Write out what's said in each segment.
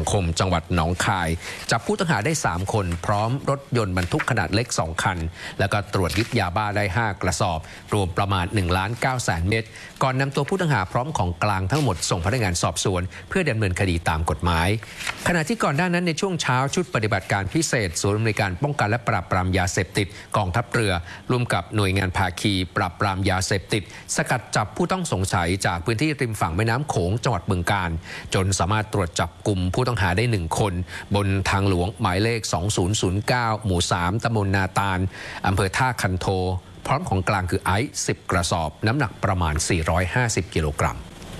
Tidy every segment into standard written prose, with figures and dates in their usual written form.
งคมจังหวัดหนองคายจับผู้ต้องหาได้3คนพร้อมรถยนต์บรรทุกขนาดเล็ก2คันแล้วก็ตรวจยึดยาบ้าได้5กระสอบรวมประมาณ1,900,000 เม็ดก่อนนำตัวผู้ต้องหาพร้อมของกลางทั้งหมดส่งพนักงานสอบสวนเพื่อดำเนินคดีตามกฎหมายขณะที่ก่อนหน้านั้นในช่วงเช้าชุดปฏิบัติการพิเศษศูนย์อำนวยการป้องกันและปราบปรามยาเสพติดกองทัพเรือร่วมกับหน่วยงานภาคีปราบปรามยาเสพติดสกัดจับผู้ต้องสงสัยจากพื้นที่ริมฝั่งแม่น้ำโขงจังหวัดบึงกาฬจนสามารถตรวจจับกลุ่มผู้ต้องหาได้1คนบนทางหลวงหมายเลข2009หมู่3ตำบลนาตาลอำเภอท่าคันโทพร้อมของกลางคือไอซ์10กระสอบน้ำหนักประมาณ450กิโลกรัม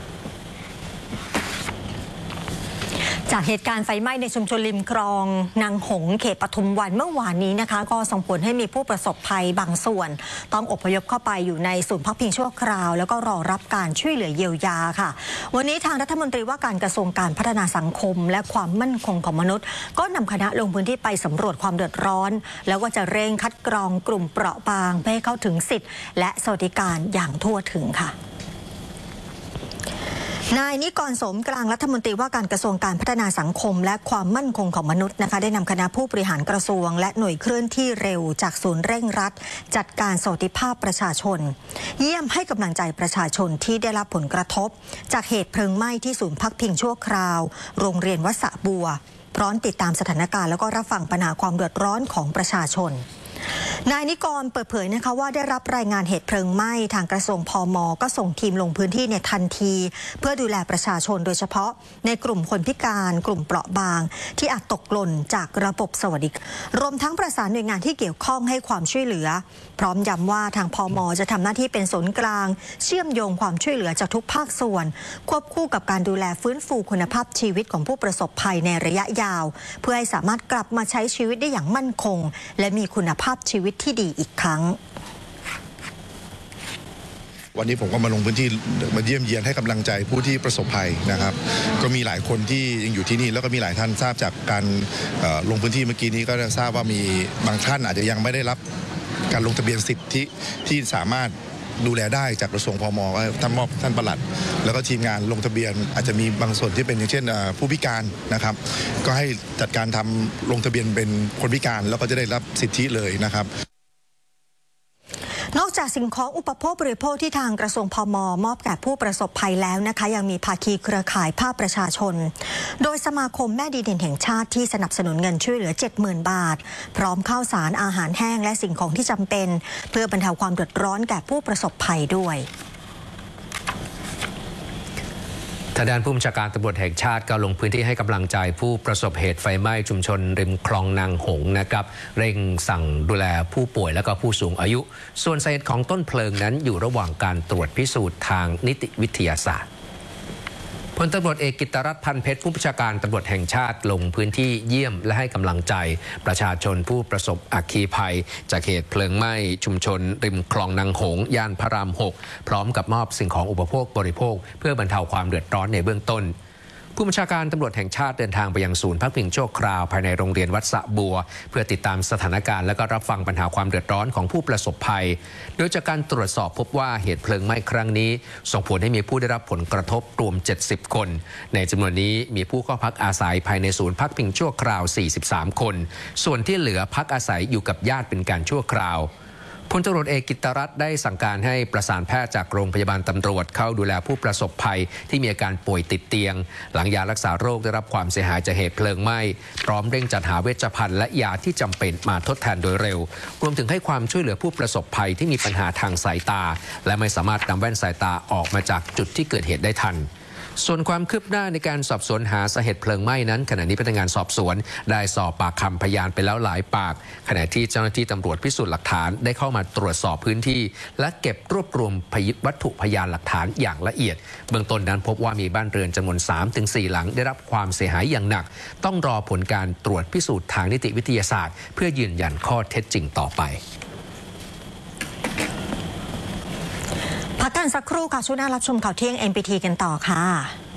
จากเหตุการณ์ไฟไหม้ในชุมชนริมคลองนางหงเขตปทุมวันเมื่อวานนี้นะคะก็ส่งผลให้มีผู้ประสบภัยบางส่วนต้องอพยพเข้าไปอยู่ในศูนย์พักพิงชั่วคราวแล้วก็รอรับการช่วยเหลือเยียวยาค่ะวันนี้ทางรัฐมนตรีว่าการกระทรวงการพัฒนาสังคมและความมั่นคงของมนุษย์ก็นำคณะลงพื้นที่ไปสำรวจความเดือดร้อนแล้วก็จะเร่งคัดกรองกลุ่มเปราะบางเพื่อให้เข้าถึงสิทธิและสวัสดิการอย่างทั่วถึงค่ะนายนิกร สมกลางรัฐมนตรีว่าการกระทรวงการพัฒนาสังคมและความมั่นคงของมนุษย์นะคะได้นำคณะผู้บริหารกระทรวงและหน่วยเคลื่อนที่เร็วจากศูนย์เร่งรัดจัดการสวัสดิภาพประชาชนเยี่ยมให้กำลังใจประชาชนที่ได้รับผลกระทบจากเหตุเพลิงไหม้ที่ศูนย์พักพิงชั่วคราวโรงเรียนวัดสระบัวพร้อมติดตามสถานการณ์แล้วก็รับฟังปัญหาความเดือดร้อนของประชาชนนายนิกรเปิดเผยนะคะว่าได้รับรายงานเหตุเพลิงไหม้ทางกระทรวงพม.ก็ส่งทีมลงพื้นที่ในทันทีเพื่อดูแลประชาชนโดยเฉพาะในกลุ่มคนพิการกลุ่มเปราะบางที่อาจตกหล่นจากระบบสวัสดิการรวมทั้งประสานหน่วยงานที่เกี่ยวข้องให้ความช่วยเหลือพร้อมย้ำว่าทางพม.จะทำหน้าที่เป็นศูนย์กลางเชื่อมโยงความช่วยเหลือจากทุกภาคส่วนควบคู่กับการดูแลฟื้นฟูคุณภาพชีวิตของผู้ประสบภัยในระยะยาวเพื่อให้สามารถกลับมาใช้ชีวิตได้อย่างมั่นคงและมีคุณภาพชีวิตที่ดีอีกครั้งวันนี้ผมก็มาลงพื้นที่มาเยี่ยมเยียนให้กำลังใจผู้ที่ประสบภัยนะครับก็มีหลายคนที่ยังอยู่ที่นี่แล้วก็มีหลายท่านทราบจากการลงพื้นที่เมื่อกี้นี้ก็ทราบว่ามีบางท่านอาจจะยังไม่ได้รับการลงทะเบียนสิทธิที่สามารถดูแลได้จากกระทรวงพม.ท่านมอบท่านปลัดแล้วก็ทีมงานลงทะเบียนอาจจะมีบางส่วนที่เป็นอย่างเช่นผู้พิการนะครับก็ให้จัดการทำลงทะเบียนเป็นคนพิการแล้วก็จะได้รับสิทธิเลยนะครับนอกจากสิ่งของอุปโภคบริโภคที่ทางกระทรวงพม.มอบแก่ผู้ประสบภัยแล้วนะคะยังมีภาคีเครือข่ายภาคประชาชนโดยสมาคมแม่ดีเด่นแห่งชาติที่สนับสนุนเงินช่วยเหลือ 70,000 บาทพร้อมข้าวสารอาหารแห้งและสิ่งของที่จำเป็นเพื่อบรรเทาความเดือดร้อนแก่ผู้ประสบภัยด้วยทางด้านผู้บัญชาการตำรวจแห่งชาติก็ลงพื้นที่ให้กำลังใจผู้ประสบเหตุไฟไหม้ชุมชนริมคลองนางหงนะครับเร่งสั่งดูแลผู้ป่วยและก็ผู้สูงอายุส่วนสาเหตุของต้นเพลิงนั้นอยู่ระหว่างการตรวจพิสูจน์ทางนิติวิทยาศาสตร์พลตำรวจเอกกิตติรัตน์พันเพชรผู้บัญชาการตำรวจแห่งชาติลงพื้นที่เยี่ยมและให้กำลังใจประชาชนผู้ประสบอัคคีภัยจากเหตุเพลิงไหม้ชุมชนริมคลองนางหงย่านพระราม 6พร้อมกับมอบสิ่งของอุปโภคบริโภคเพื่อบรรเทาความเดือดร้อนในเบื้องต้นผู้บัญชาการตำรวจแห่งชาติเดินทางไปยังศูนย์พักพิงชั่วคราวภายในโรงเรียนวัดสระบัวเพื่อติดตามสถานการณ์และก็รับฟังปัญหาความเดือดร้อนของผู้ประสบภัยโดยจากการตรวจสอบพบว่าเหตุเพลิงไหม้ครั้งนี้ส่งผลให้มีผู้ได้รับผลกระทบรวม70คนในจำนวนนี้มีผู้เข้าพักอาศัยภายในศูนย์พักพิงชั่วคราว43คนส่วนที่เหลือพักอาศัยอยู่กับญาติเป็นการชั่วคราวพลตำรวจเอกกิตติรัตน์ได้สั่งการให้ประสานแพทย์จากโรงพยาบาลตำรวจเข้าดูแลผู้ประสบภัยที่มีอาการป่วยติดเตียงหลังยารักษาโรคได้รับความเสียหายจากเหตุเพลิงไหม้พร้อมเร่งจัดหาเวชภัณฑ์และยาที่จำเป็นมาทดแทนโดยเร็วรวมถึงให้ความช่วยเหลือผู้ประสบภัยที่มีปัญหาทางสายตาและไม่สามารถนำแว่นสายตาออกมาจากจุดที่เกิดเหตุได้ทันส่วนความคืบหน้าในการสอบสวนหาสาเหตุเพลิงไหม้นั้นขณะนี้พนักงานสอบสวนได้สอบปากคำพยานไปแล้วหลายปากขณะที่เจ้าหน้าที่ตำรวจพิสูจน์หลักฐานได้เข้ามาตรวจสอบพื้นที่และเก็บรวบรวมวัตถุพยานหลักฐานอย่างละเอียดเบื้องต้นนั้นพบว่ามีบ้านเรือนจำนวน 3-4 หลังได้รับความเสียหายอย่างหนักต้องรอผลการตรวจพิสูจน์ทางนิติวิทยาศาสตร์เพื่อยืนยันข้อเท็จจริงต่อไปพักกันสักครู่ค่ะช่วงหน้ารับชมข่าวเที่ยง MPT กันต่อค่ะ